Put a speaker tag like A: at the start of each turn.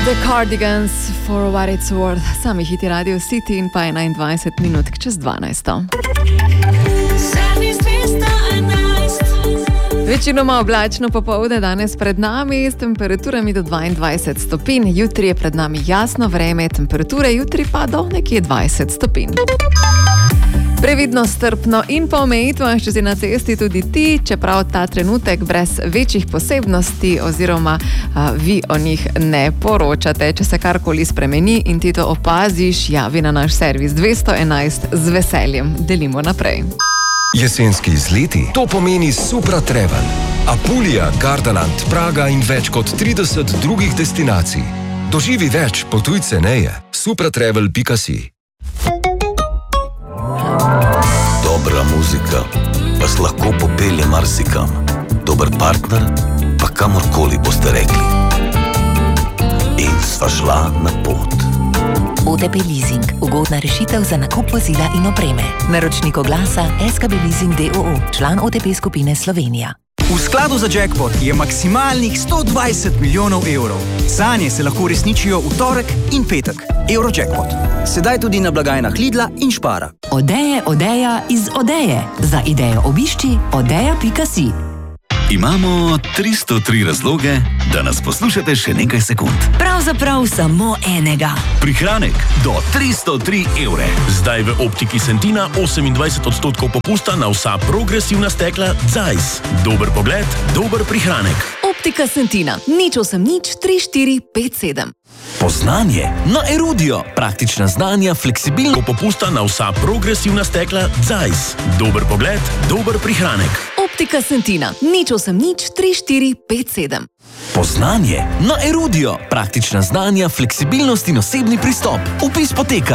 A: The Cardigans, For What It's Worth, sami hiti Radio City in pa 21 minut čez 12. Večinoma oblačno popoldne danes pred nami s temperaturami do 22 stopinj, jutri je pred nami jasno vreme, temperature jutri pa do nekje 20 stopinj. Previdno, strpno in po omejitvah, če si na cesti tudi ti, čeprav ta trenutek brez večjih posebnosti oziroma vi o njih ne poročate. Če se karkoli spremeni in ti to opaziš, javi na naš servis 211, z veseljem delimo naprej.
B: Jesenski izleti, to pomeni Supra Travel. Apulija, Gardaland, Praga in več kot 30 drugih destinacij. Doživi več, potuj ceneje. supratravel.si.
C: Dobra muzika vas lahko popelje marsikam. Dober partner pa kamorkoli boste rekli. In sva šla na pot.
D: OTP Leasing. Ugodna rešitev za nakup vozila in opreme. Naročnik oglasa SKB Leasing d.o.o. Član OTP skupine Slovenija.
E: V skladu za jackpot je maksimalnih 120 milijonov evrov. Sanje se lahko resničijo v torek in petek. Eurojackpot. Sedaj tudi na blagajnah Lidla in Špara.
D: Odeja iz Odeje. Za idejo obišči odeja.si.
F: Imamo 303 razloge, da nas poslušate še nekaj sekund.
D: Pravzaprav samo enega.
G: Prihranek do 303 evre. Zdaj v Optiki Sentina 28% popusta na vsa progresivna stekla Zeiss. Dober pogled, dober prihranek.
A: Optika Sentina, 080 3457.
F: Poznanje na Erudio. Praktična znanja, fleksibilno
G: Popusta na vsa progresivna stekla Zeiss. Dober pogled, dober prihranek.
A: Optika Sentina, 080 3457.
F: Poznanje na Erudio. Praktična znanja, fleksibilnost in osebni pristop. Vpis poteka